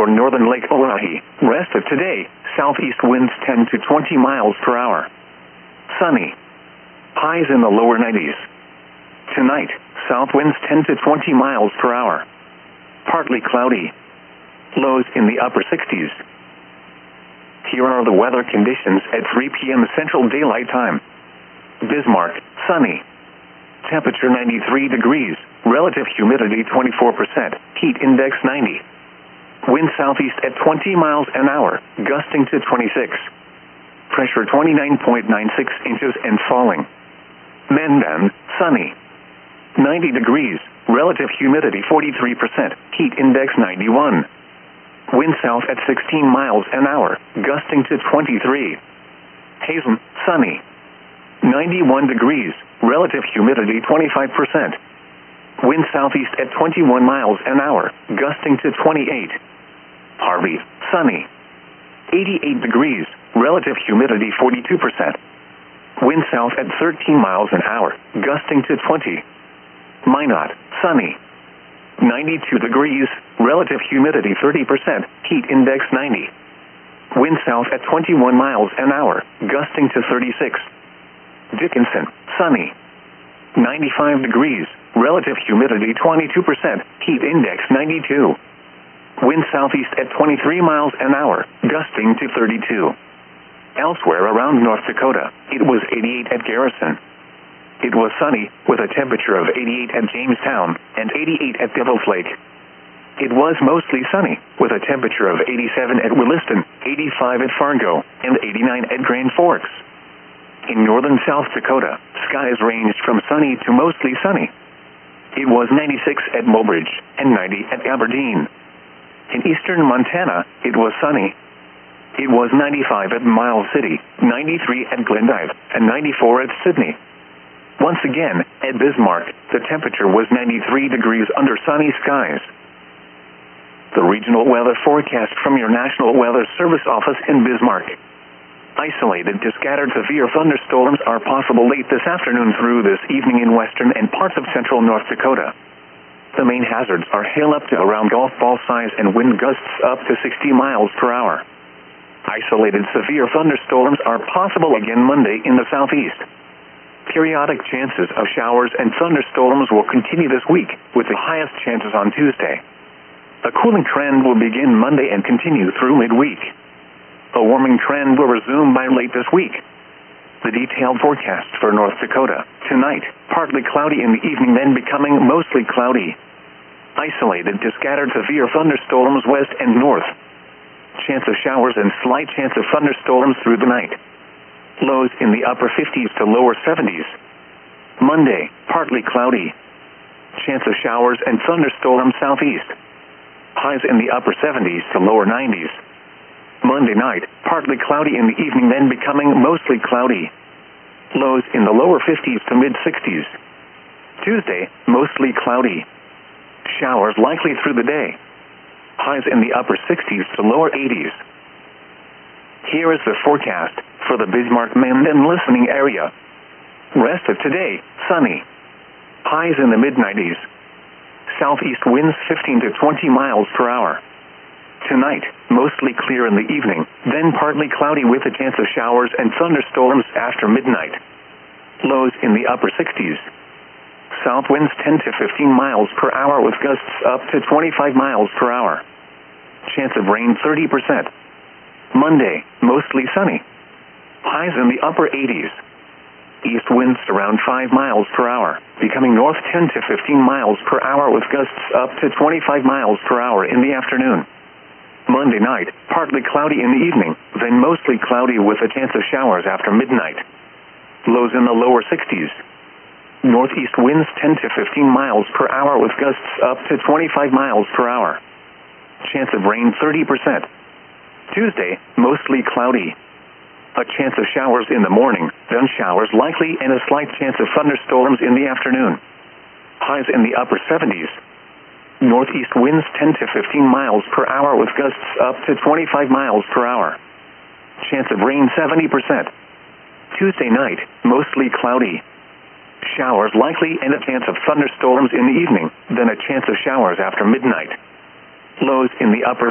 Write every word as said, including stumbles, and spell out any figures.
for northern Lake Oahe. Rest of today, southeast winds ten to twenty miles per hour. Sunny. Highs in the lower nineties. Tonight, south winds ten to twenty miles per hour. Partly cloudy. Lows in the upper sixties. Here are the weather conditions at three p.m. Central Daylight Time. Bismarck, sunny. Temperature ninety-three degrees, relative humidity twenty-four percent, heat index ninety. Wind southeast at twenty miles an hour, gusting to twenty-six. Pressure twenty-nine point nine six inches and falling. Mendon, sunny. ninety degrees, relative humidity forty-three percent, heat index ninety-one. Wind south at sixteen miles an hour, gusting to twenty-three. Hazen, sunny. ninety-one degrees, relative humidity twenty-five percent. Wind southeast at twenty-one miles an hour, gusting to twenty-eight. Harvey, sunny. eighty-eight degrees, relative humidity forty-two percent. Wind south at thirteen miles an hour, gusting to twenty. Minot, sunny. ninety-two degrees, relative humidity thirty percent, heat index ninety. Wind south at twenty-one miles an hour, gusting to thirty-six. Dickinson, sunny. ninety-five degrees, relative humidity twenty-two percent, heat index ninety-two. Wind southeast at twenty-three miles an hour, gusting to thirty-two. Elsewhere around North Dakota, it was eighty-eight at Garrison. It was sunny, with a temperature of eighty-eight at Jamestown and eighty-eight at Devil's Lake. It was mostly sunny, with a temperature of eighty-seven at Williston, eighty-five at Fargo, and eighty-nine at Grand Forks. In northern South Dakota, skies ranged from sunny to mostly sunny. It was ninety-six at Mobridge and ninety at Aberdeen. In eastern Montana, it was sunny. It was ninety-five at Miles City, ninety-three at Glendive, and ninety-four at Sydney. Once again, at Bismarck, the temperature was ninety-three degrees under sunny skies. The regional weather forecast from your National Weather Service office in Bismarck. Isolated to scattered severe thunderstorms are possible late this afternoon through this evening in western and parts of central North Dakota. The main hazards are hail up to around golf ball size and wind gusts up to sixty miles per hour. Isolated severe thunderstorms are possible again Monday in the southeast. Periodic chances of showers and thunderstorms will continue this week, with the highest chances on Tuesday. A cooling trend will begin Monday and continue through midweek. A warming trend will resume by late this week. The detailed forecast for North Dakota. Tonight, partly cloudy in the evening, then becoming mostly cloudy. Isolated to scattered severe thunderstorms west and north. Chance of showers and slight chance of thunderstorms through the night. Lows in the upper fifties to lower seventies. Monday, partly cloudy. Chance of showers and thunderstorms southeast. Highs in the upper seventies to lower nineties. Monday night, partly cloudy in the evening, then becoming mostly cloudy. Lows in the lower fifties to mid-sixties. Tuesday, mostly cloudy. Showers likely through the day. Highs in the upper sixties to lower eighties. Here is the forecast for the Bismarck-Mendon listening area. Rest of today, sunny. Highs in the mid-nineties. Southeast winds fifteen to twenty miles per hour. Tonight, mostly clear in the evening, then partly cloudy with a chance of showers and thunderstorms after midnight. Lows in the upper sixties. South winds ten to fifteen miles per hour with gusts up to twenty-five miles per hour. Chance of rain thirty percent. Monday, mostly sunny. Highs in the upper eighties. East winds around five miles per hour, becoming north ten to fifteen miles per hour with gusts up to twenty-five miles per hour in the afternoon. Monday night, partly cloudy in the evening, then mostly cloudy with a chance of showers after midnight. Lows in the lower sixties. Northeast winds ten to fifteen miles per hour with gusts up to twenty-five miles per hour. Chance of rain thirty percent. Tuesday, mostly cloudy. A chance of showers in the morning, then showers likely and a slight chance of thunderstorms in the afternoon. Highs in the upper seventies. Northeast winds ten to fifteen miles per hour with gusts up to twenty-five miles per hour. Chance of rain seventy percent. Tuesday night, mostly cloudy. Showers likely and a chance of thunderstorms in the evening, then a chance of showers after midnight. Lows in the upper